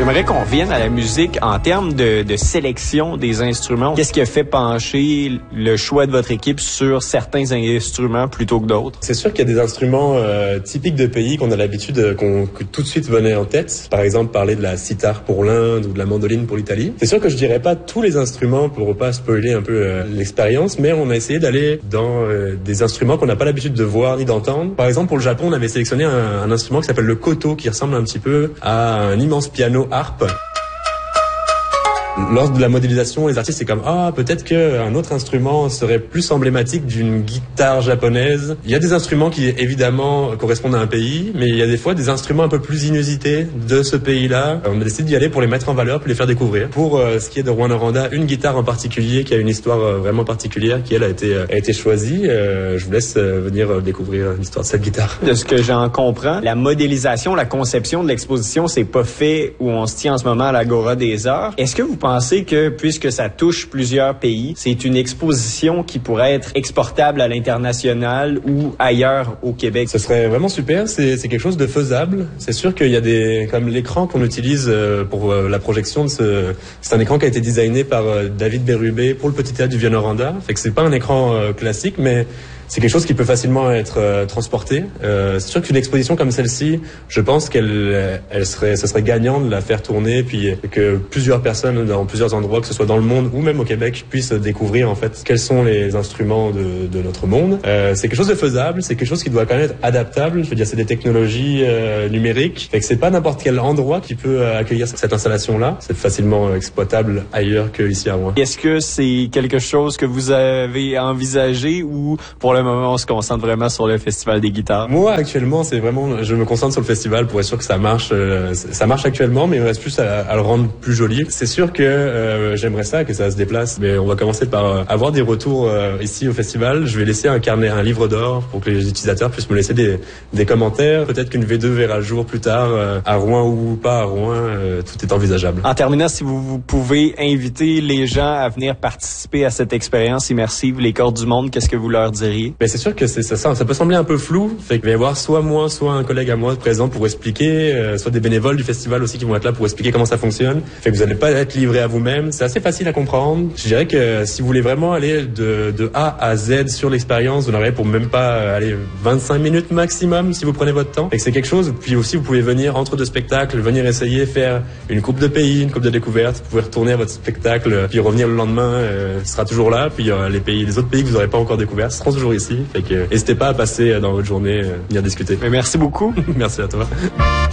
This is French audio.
J'aimerais qu'on revienne à la musique en termes de sélection des instruments. Qu'est-ce qui a fait pencher le choix de votre équipe sur certains instruments plutôt que d'autres? C'est sûr qu'il y a des instruments typiques de pays qu'on a l'habitude que tout de suite venait en tête. Par exemple, parler de la sitar pour l'Inde ou de la mandoline pour l'Italie. C'est sûr que je dirais pas tous les instruments pour pas spoiler un peu l'expérience, mais on a essayé d'aller dans des instruments qu'on n'a pas l'habitude de voir ni d'entendre. Par exemple, pour le Japon, on avait sélectionné un instrument qui s'appelle le koto, qui ressemble un petit peu à un immense piano harpe. Lors de la modélisation, les artistes, c'est comme peut-être qu'un autre instrument serait plus emblématique d'une guitare japonaise. Il y a des instruments qui, évidemment, correspondent à un pays, mais il y a des fois des instruments un peu plus inusités de ce pays-là. On a décidé d'y aller pour les mettre en valeur, pour les faire découvrir. Pour ce qui est de Rwanda, une guitare en particulier qui a une histoire vraiment particulière, qui elle a été choisie. Je vous laisse venir découvrir l'histoire de cette guitare. De ce que j'en comprends, la modélisation, la conception de l'exposition, c'est pas fait où on se tient en ce moment à l'Agora des Arts. Est-ce que vous pensez que, puisque ça touche plusieurs pays, c'est une exposition qui pourrait être exportable à l'international ou ailleurs au Québec? Ce serait vraiment super, c'est quelque chose de faisable. C'est sûr qu'il y a comme l'écran qu'on utilise pour la projection c'est un écran qui a été designé par David Bérubé pour le Petit Théâtre du Vieux-Noranda. Fait que c'est pas un écran classique, mais c'est quelque chose qui peut facilement être transporté. C'est sûr qu'une exposition comme celle-ci, je pense ce serait gagnant de la faire tourner, puis que plusieurs personnes dans plusieurs endroits, que ce soit dans le monde ou même au Québec, puissent découvrir en fait quels sont les instruments de notre monde. C'est quelque chose de faisable, c'est quelque chose qui doit quand même être adaptable. Je veux dire, c'est des technologies numériques, fait que c'est pas n'importe quel endroit qui peut accueillir cette installation-là. C'est facilement exploitable ailleurs qu'ici à Rouen. Est-ce que c'est quelque chose que vous avez envisagé ou pour le moment on se concentre vraiment sur le Festival des guitares? Moi actuellement je me concentre sur le festival pour être sûr que ça marche. Ça marche actuellement, mais il me reste plus à le rendre plus joli. C'est sûr que j'aimerais ça, que ça se déplace, mais on va commencer par avoir des retours ici au festival. Je vais laisser un livre d'or pour que les utilisateurs puissent me laisser des commentaires. Peut-être qu'une V2 verra le jour plus tard à Rouen ou pas à Rouen. Tout est envisageable. En terminant, si vous pouvez inviter les gens à venir participer à cette expérience immersive, Les Cordes du Monde, qu'est-ce que vous leur diriez? Mais c'est sûr que ça peut sembler un peu flou. Fait qu'il va y avoir soit moi, soit un collègue à moi présent pour expliquer, soit des bénévoles du festival aussi qui vont être là pour expliquer comment ça fonctionne. Fait que vous n'allez pas être livré à vous-même. C'est assez facile à comprendre. Je dirais que si vous voulez vraiment aller de A à Z sur l'expérience, vous n'aurez pour même pas aller 25 minutes maximum si vous prenez votre temps. Fait que c'est quelque chose. Puis aussi, vous pouvez venir entre deux spectacles, venir essayer, faire une coupe de pays, une coupe de découverte. Vous pouvez retourner à votre spectacle, puis revenir le lendemain, ce sera toujours là. Puis les autres pays que vous n'aurez pas encore découverts seront toujours ici. Fait que n'hésitez pas à passer dans votre journée, venir discuter. Mais merci beaucoup. Merci à toi.